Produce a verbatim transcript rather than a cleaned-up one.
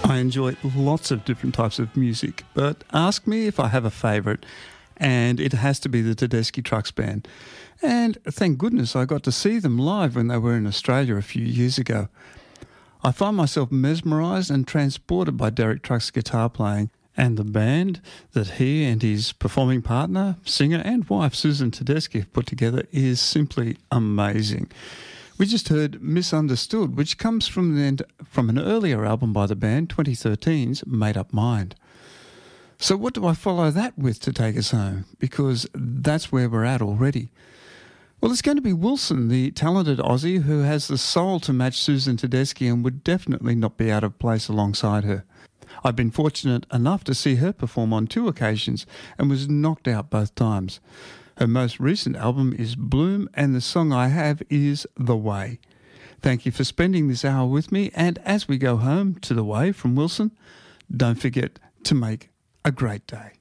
I enjoy lots of different types of music, but ask me if I have a favourite, and it has to be the Tedeschi Trucks Band. And thank goodness I got to see them live when they were in Australia a few years ago. I find myself mesmerised and transported by Derek Trucks' guitar playing, and the band that he and his performing partner, singer and wife Susan Tedeschi have put together is simply amazing. We just heard Misunderstood, which comes from, the, from an earlier album by the band, twenty thirteen's Made Up Mind. So what do I follow that with to take us home? Because that's where we're at already. Well, it's going to be Wilson, the talented Aussie who has the soul to match Susan Tedeschi and would definitely not be out of place alongside her. I've been fortunate enough to see her perform on two occasions and was knocked out both times. Her most recent album is Bloom, and the song I have is The Way. Thank you for spending this hour with me, and as we go home to The Way from Wilson, don't forget to make a great day.